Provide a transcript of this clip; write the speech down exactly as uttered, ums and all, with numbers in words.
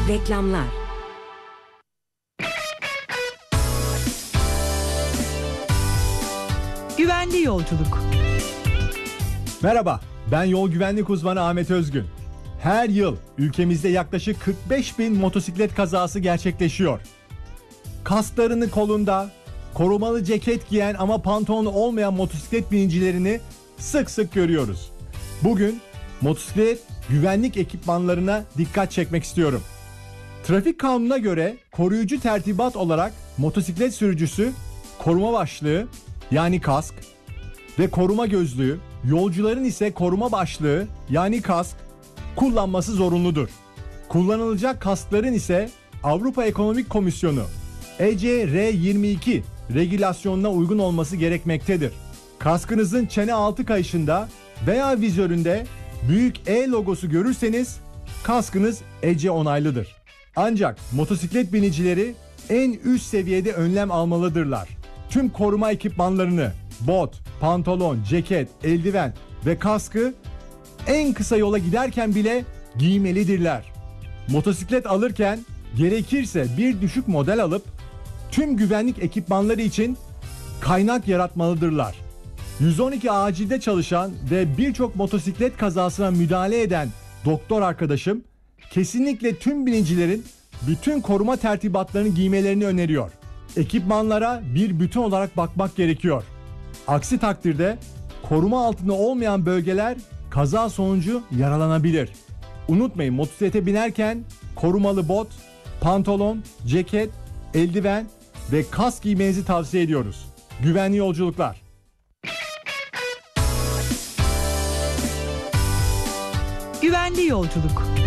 Reklamlar. Güvenli yolculuk. Merhaba, ben yol güvenlik uzmanı Ahmet Özgün. Her yıl ülkemizde yaklaşık kırk beş bin motosiklet kazası gerçekleşiyor. Kasklarını kolunda, korumalı ceket giyen ama pantolonu olmayan motosiklet binicilerini sık sık görüyoruz. Bugün motosiklet güvenlik ekipmanlarına dikkat çekmek istiyorum. Trafik kanununa göre koruyucu tertibat olarak motosiklet sürücüsü koruma başlığı yani kask ve koruma gözlüğü, yolcuların ise koruma başlığı yani kask kullanması zorunludur. Kullanılacak kaskların ise Avrupa Ekonomik Komisyonu E C R yirmi iki regülasyonuna uygun olması gerekmektedir. Kaskınızın çene altı kayışında veya vizöründe büyük E logosu görürseniz kaskınız E C onaylıdır. Ancak motosiklet binicileri en üst seviyede önlem almalıdırlar. Tüm koruma ekipmanlarını, bot, pantolon, ceket, eldiven ve kaskı en kısa yola giderken bile giymelidirler. Motosiklet alırken gerekirse bir düşük model alıp tüm güvenlik ekipmanları için kaynak yaratmalıdırlar. yüz on iki acilde çalışan ve birçok motosiklet kazasına müdahale eden doktor arkadaşım kesinlikle tüm binicilerin bütün koruma tertibatlarını giymelerini öneriyor. Ekipmanlara bir bütün olarak bakmak gerekiyor. Aksi takdirde koruma altında olmayan bölgeler kaza sonucu yaralanabilir. Unutmayın, motosiklete binerken korumalı bot, pantolon, ceket, eldiven ve kask giymenizi tavsiye ediyoruz. Güvenli yolculuklar. Güvenli yolculuk.